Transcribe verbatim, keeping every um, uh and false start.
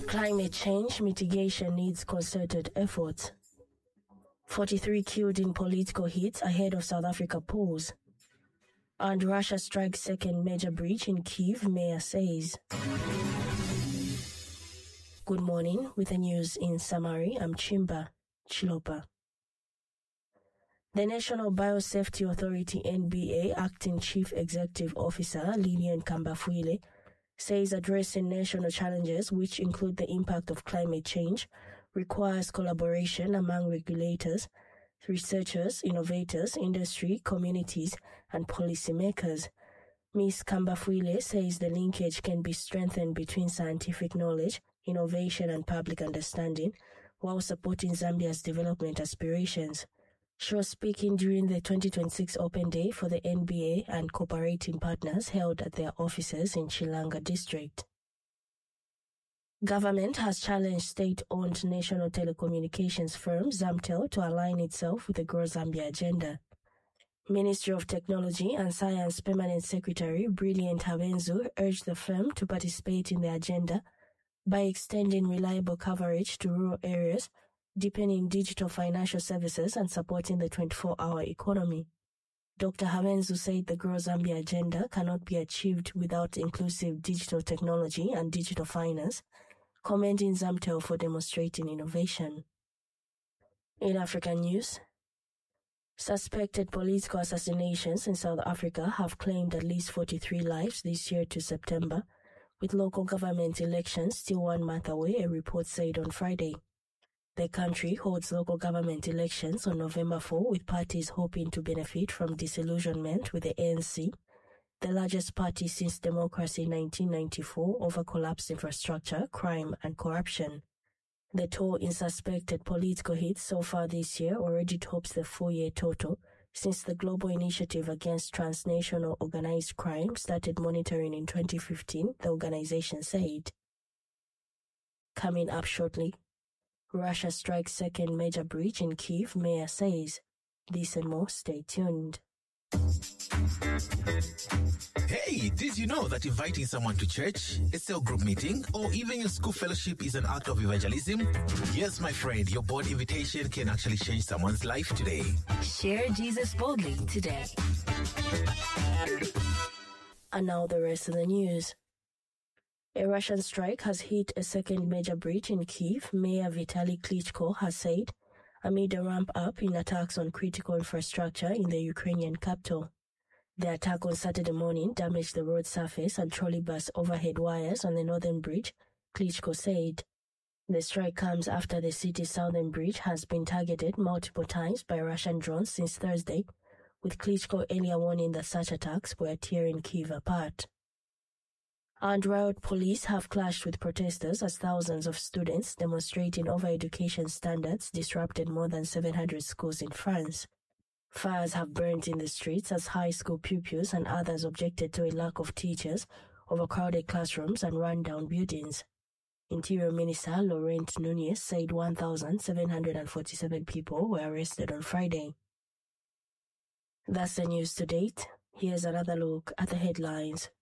Climate change mitigation needs concerted efforts. forty-three killed in political hits ahead of South Africa polls. And Russia strikes second major breach in Kyiv, mayor says. Good morning. With the news in summary, I'm Chimba Chilopa. The National Biosafety Authority N B A Acting Chief Executive Officer Lilian Kambafwile says addressing national challenges, which include the impact of climate change, requires collaboration among regulators, researchers, innovators, industry, communities, and policymakers. Miz Kambafwile says the linkage can be strengthened between scientific knowledge, innovation, and public understanding, while supporting Zambia's development aspirations. She was speaking during the twenty twenty-six Open Day for the N B A and cooperating partners held at their offices in Chilanga District. Government has challenged state-owned national telecommunications firm Zamtel to align itself with the Grow Zambia agenda. Ministry of Technology and Science Permanent Secretary Brilliant Habenzu urged the firm to participate in the agenda by extending reliable coverage to rural areas, deepening digital financial services, and supporting the twenty-four hour economy. Doctor Habenzu said the Grow Zambia agenda cannot be achieved without inclusive digital technology and digital finance, commending Zamtel for demonstrating innovation. In African news, suspected political assassinations in South Africa have claimed at least forty-three lives this year to September, with local government elections still one month away, a report said on Friday. The country holds local government elections on November fourth, with parties hoping to benefit from disillusionment with the A N C, the largest party since democracy in nineteen ninety-four, over collapsed infrastructure, crime, and corruption. The toll in suspected political hits so far this year already tops the four-year total since the Global Initiative Against Transnational Organized Crime started monitoring in twenty fifteen, the organization said. Coming up shortly, Russia strikes second major breach in Kyiv, mayor says. This and more, stay tuned. Hey, did you know that inviting someone to church, a cell group meeting, or even your school fellowship is an act of evangelism? Yes, my friend, your bold invitation can actually change someone's life today. Share Jesus boldly today. And now the rest of the news. A Russian strike has hit a second major breach in Kyiv, Mayor Vitaly Klitschko has said, amid a ramp-up in attacks on critical infrastructure in the Ukrainian capital. The attack on Saturday morning damaged the road surface and trolley bus overhead wires on the northern bridge, Klitschko said. The strike comes after the city's southern bridge has been targeted multiple times by Russian drones since Thursday, with Klitschko earlier warning that such attacks were tearing Kyiv apart. And riot police have clashed with protesters as thousands of students demonstrating over education standards disrupted more than seven hundred schools in France. Fires have burned in the streets as high school pupils and others objected to a lack of teachers, overcrowded classrooms, and run-down buildings. Interior Minister Laurent Nunez said one thousand seven hundred forty-seven people were arrested on Friday. That's the news to date. Here's another look at the headlines.